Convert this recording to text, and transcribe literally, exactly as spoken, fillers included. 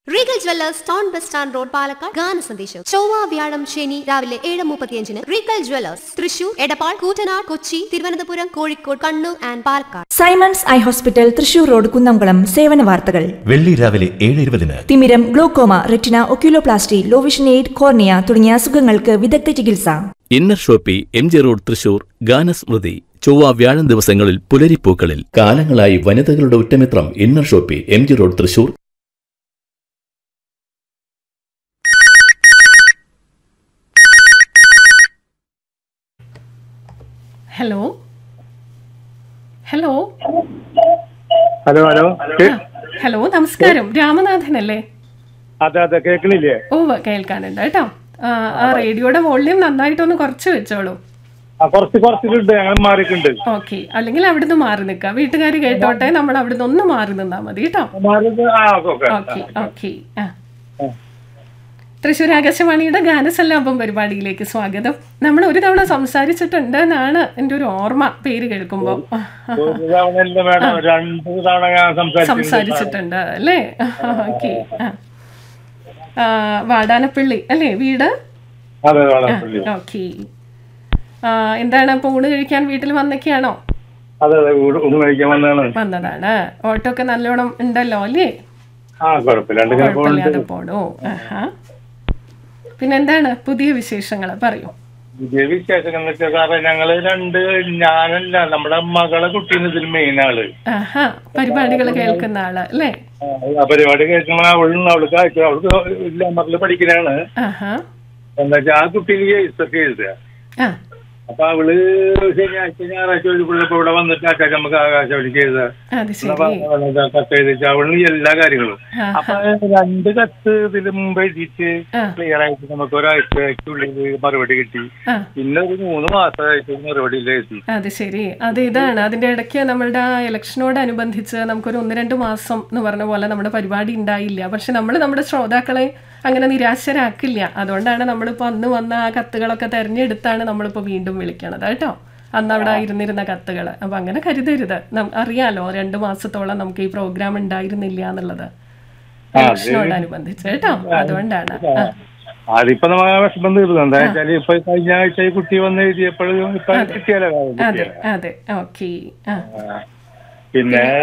Regal Jewellers town bus stand road Palakkad ഗാന സന്ദേശം ചൊവ്വ വ്യാഴം ശനി രാവിലെ ഏഴ് മുപ്പത്തിയഞ്ചിന് Regal Jewellers Thrissur Edappal Koottanad Kochi Thiruvananthapuram Kozhikode Kannur and Palakkad. Symons eye hospital Thrissur road Kunnamkulam സേവന വാർത്തകൾ വെള്ളി രാവിലെ ഏഴ് ഇരുപതിന് തിമിരം, glaucoma, retina, oculoplasty, low vision aid, cornea തുടങ്ങിയ അസുഖങ്ങൾക്ക് വിദഗ്ധ ചികിത്സ. Inner Shopee M G road Thrissur. ഗാനസ്മൃതി ചൊവ്വ വ്യാഴം ദിവസങ്ങളിൽ പുലരിപ്പൂക്കളിൽ. കാലങ്ങളായി വനിതകളുടെ ഉറ്റമിത്രം inner Shopee M G road Thrissur. Hello hello hello hello hello നമസ്കാരം, രാമനാഥൻ അല്ലേ? അതെ അതെ കേൾക്കണില്ലേ? ഓ കേൾക്കാനുണ്ട് കേട്ടോ. ആ റേഡിയോയുടെ വോള്യൂം നന്നായിട്ടൊന്ന് കുറച്ച് വെച്ചോളൂ. കുറച്ച് കുറച്ചിട്ടുണ്ട്, ഞങ്ങൾ മാറിയിട്ടുണ്ട്. ഓക്കെ, അല്ലെങ്കിൽ അവിടുന്ന് മാറി നിൽക്കാം. വീട്ടുകാർ കേട്ടോട്ടെ, നമ്മൾ അവിടുന്ന് ഒന്ന് മാറി നിന്നാ മതി കേട്ടോ. Okay okay. ആ തൃശ്ശൂർ ആകാശവാണിയുടെ ഗാനസല്ലാപം പരിപാടിയിലേക്ക് സ്വാഗതം. നമ്മൾ ഒരു തവണ സംസാരിച്ചിട്ടുണ്ട് എന്നാണ് എൻ്റെ ഒരു ഓർമ്മ, പേര് കേൾക്കുമ്പോ. സംസാരിച്ചിട്ടുണ്ട് അല്ലേ? ഓക്കെ. വാടാനപ്പള്ളി അല്ലേ വീട്? ഓക്കെ. എന്താണ് അപ്പൊ ഊണ് കഴിക്കാൻ വീട്ടിൽ വന്നൊക്കെയാണോ? വന്നതാണ്. ഓട്ടോ ഒക്കെ നല്ലോണം ഉണ്ടല്ലോ അല്ലേ? കുഴപ്പമില്ലാതെ പോണോ? ആഹാ. പിന്നെന്താണ് പുതിയ വിശേഷങ്ങൾ പറയൂ. പുതിയ വിശേഷങ്ങൾ എന്ന് വെച്ചാൽ സാറേ, ഞങ്ങള് രണ്ട്, ഞാനല്ല നമ്മുടെ മകളെ കുട്ടീന് ഇതിൽ മെയിൻ ആള്. ആഹാ. പരിപാടികൾ കേൾക്കുന്ന ആള് അല്ലേ? പരിപാടി കേൾക്കുമ്പോൾ അവള് അവൾക്ക് അയച്ചു. അവൾക്ക് ഗ്ലാമറിൽ പഠിക്കലാണ്. എന്താ വെച്ചാൽ ആ കുട്ടീന് കേസൊക്കെ എഴുതുക. അപ്പൊ അവള് ശനിയാഴ്ച ഞായറാഴ്ച ഒഴിവുള്ളപ്പോ ഇവിടെ വന്നിട്ട് അച്ഛാ നമുക്ക് ആകാശവാണിക്ക് എഴുതാ കത്ത് എഴുതിച്ച് അവള് എല്ലാ കാര്യങ്ങളും. അപ്പൊ രണ്ട് കത്ത് ഇതിന് മുമ്പ് എഴുതിച്ച് ക്ലിയർ ആയിട്ട് നമുക്ക് ഒരാഴ്ചക്കുള്ളിൽ മറുപടി കിട്ടി. പിന്നെ ഒരു മൂന്ന് മാസമായിട്ട് മറുപടിയിൽ എഴുതി. അത് ശരി. അത് ഇതാണ് അതിന്റെ ഇടയ്ക്ക് നമ്മളുടെ ഇലക്ഷനോടനുബന്ധിച്ച് നമുക്കൊരു ഒന്ന് രണ്ട് മാസം എന്ന് പറഞ്ഞ പോലെ നമ്മുടെ പരിപാടി ഉണ്ടായില്ല. പക്ഷെ നമ്മൾ നമ്മുടെ ശ്രോതാക്കളെ അങ്ങനെ നിരാശരാക്കില്ല. അതുകൊണ്ടാണ് നമ്മളിപ്പോൾ അന്ന് വന്ന ആ കത്തുകളൊക്കെ തെരഞ്ഞെടുത്താണ് നമ്മളിപ്പോൾ വീണ്ടും വിളിക്കണത് കേട്ടോ. അന്ന് അവിടെ ഇരുന്നിരുന്ന കത്തുകൾ. അപ്പം അങ്ങനെ കരുതരുത്. അറിയാലോ, രണ്ടു മാസത്തോളം നമുക്ക് ഈ പ്രോഗ്രാം ഉണ്ടായിരുന്നില്ല എന്നുള്ളത് ഇലക്ഷനോടനുബന്ധിച്ച് കേട്ടോ. അതുകൊണ്ടാണ്. അതിപ്പോ നമ്മൾ വിഷമം തീർന്നു. എന്താ വെച്ചാൽ ഇപ്പൊ കഴിഞ്ഞ ആഴ്ച കുട്ടി വന്ന് എഴുതിയപ്പോഴും കിട്ടിയാലോ. അതെ അതെ. ഓക്കെ. പിന്നെ